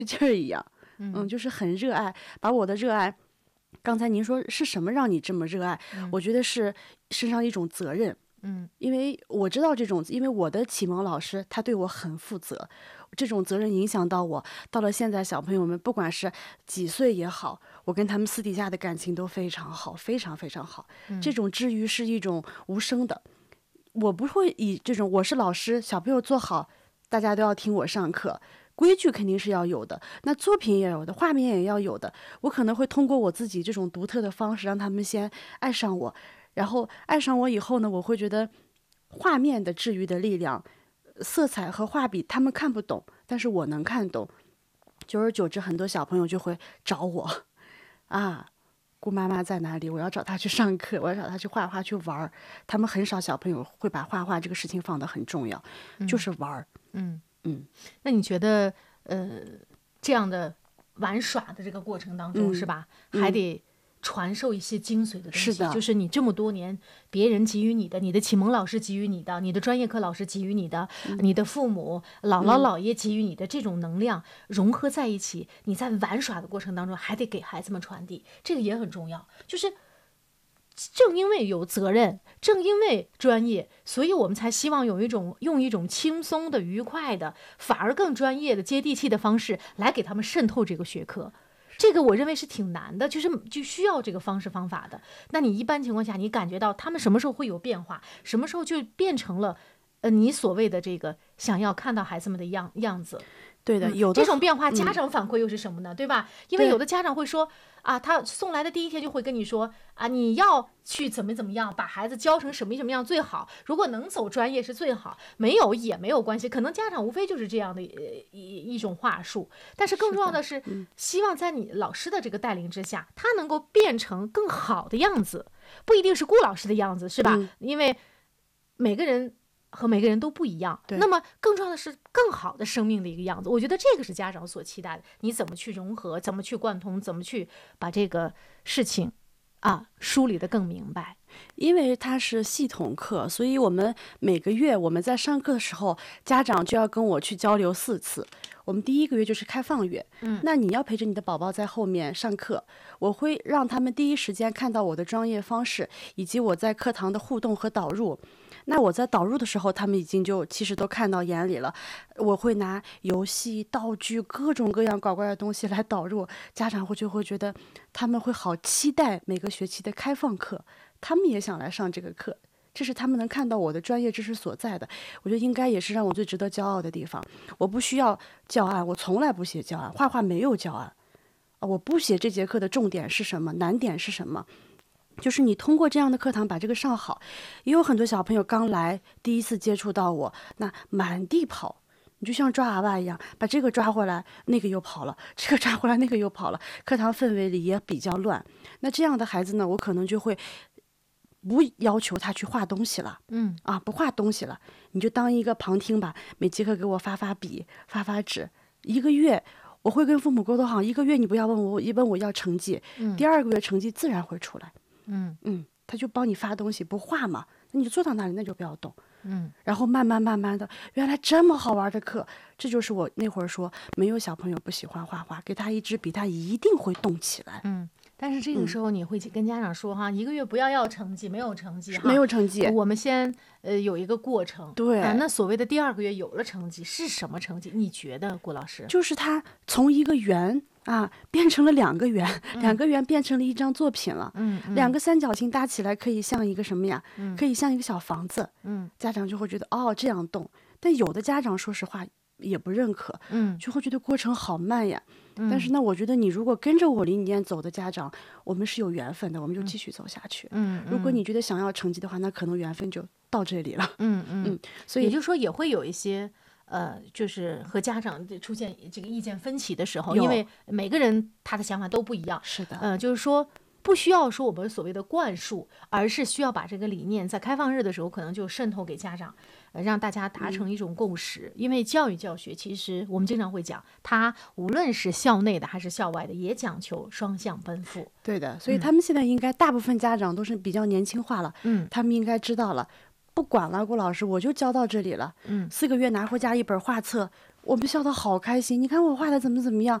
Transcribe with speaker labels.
Speaker 1: 劲儿一样。就是很热爱，把我的热爱，刚才您说是什么让你这么热爱？我觉得是身上一种责任。因为我知道因为我的启蒙老师他对我很负责，这种责任影响到我，到了现在小朋友们不管是几岁也好，我跟他们私底下的感情都非常好，非常非常好。这种治愈是一种无声的，我不会以这种我是老师，小朋友做好，大家都要听我上课。规矩肯定是要有的，那作品也有的，画面也要有的。我可能会通过我自己这种独特的方式，让他们先爱上我，然后爱上我以后呢，我会觉得画面的治愈的力量，色彩和画笔他们看不懂，但是我能看懂。久而久之，很多小朋友就会找我啊，姑妈妈在哪里？我要找她去上课，我要找她去画画去玩。他们很少小朋友会把画画这个事情放得很重要，就是玩。
Speaker 2: 那你觉得这样的玩耍的这个过程当中，是吧？还得传授一些精髓的东西，就是你这么多年别人给予你的，你的启蒙老师给予你的，你的专业课老师给予你的，你的父母姥姥姥爷给予你的这种能量融合在一起，你在玩耍的过程当中还得给孩子们传递，这个也很重要。就是正因为有责任，正因为专业，所以我们才希望用一种轻松的、愉快的，反而更专业的、接地气的方式来给他们渗透这个学科。这个我认为是挺难的，就需要这个方式方法的。那你一般情况下，你感觉到他们什么时候会有变化？什么时候就变成了你所谓的这个想要看到孩子们的样子？
Speaker 1: 对的，有的
Speaker 2: 这种变化，家长反馈又是什么呢？对吧？因为有的家长会说啊，他送来的第一天就会跟你说啊，你要去怎么样，把孩子教成什么样最好。如果能走专业是最好，没有也没有关系。可能家长无非就是这样的一种话术。但是更重要的是，希望在你老师的这个带领之下，他能够变成更好的样子，不一定是顾老师的样子，是吧？因为每个人和每个人都不一样，那么更重要的是更好的生命的一个样子。我觉得这个是家长所期待的。你怎么去融合，怎么去贯通，怎么去把这个事情梳理得更明白。
Speaker 1: 因为它是系统课，所以我们每个月我们在上课的时候，家长就要跟我去交流4次。我们第一个月就是开放月，那你要陪着你的宝宝在后面上课，我会让他们第一时间看到我的专业方式，以及我在课堂的互动和导入。那我在导入的时候，他们已经其实都看到眼里了。我会拿游戏、道具、各种各样搞怪的东西来导入，家长就会觉得他们会好期待每个学期的开放课，他们也想来上这个课。这是他们能看到我的专业知识所在的，我觉得应该也是让我最值得骄傲的地方。我不需要教案，我从来不写教案，画画没有教案，我不写这节课的重点是什么，难点是什么。就是你通过这样的课堂把这个上好。也有很多小朋友刚来第一次接触到我，那满地跑，你就像抓娃娃一样，把这个抓回来，那个又跑了，这个抓回来，那个又跑了，课堂氛围里也比较乱。那这样的孩子呢，我可能就会不要求他去画东西了，不画东西了，你就当一个旁听吧，每节课给我发发笔，发发纸。1个月我会跟父母沟通好，1个月你不要问我要成绩，第2个月成绩自然会出来。他就帮你发东西，不画嘛，那你就坐到那里，那就不要动。然后慢慢的，原来这么好玩的课，这就是我那会儿说，没有小朋友不喜欢画画，给他一支笔，他一定会动起来。
Speaker 2: 但是这个时候你会跟家长说1个月不要成绩，没有成绩，
Speaker 1: 没有成绩，
Speaker 2: 我们先有一个过程。
Speaker 1: 对，
Speaker 2: 那所谓的第2个月有了成绩是什么成绩？你觉得顾老师？
Speaker 1: 就是他从一个圆变成了2个圆，2个圆变成了一张作品了。2个三角形搭起来可以像一个什么呀？可以像一个小房子。家长就会觉得这样动，但有的家长说实话也不认可，就会觉得过程好慢呀。但是呢，我觉得你如果跟着我理念走的家长，我们是有缘分的，我们就继续走下去。如果你觉得想要成绩的话，那可能缘分就到这里了。
Speaker 2: 所以也就是说也会有一些就是和家长出现这个意见分歧的时候，因为每个人他的想法都不一样。
Speaker 1: 是的，
Speaker 2: 就是说不需要说我们所谓的灌输，而是需要把这个理念在开放日的时候可能就渗透给家长，让大家达成一种共识。因为教育教学其实我们经常会讲，它无论是校内的还是校外的，也讲求双向奔赴。
Speaker 1: 对的，所以他们现在应该大部分家长都是比较年轻化了，他们应该知道了，不管了，顾老师，我就教到这里了。4个月拿回家一本画册， 我们笑得好开心，你看我画的怎么样？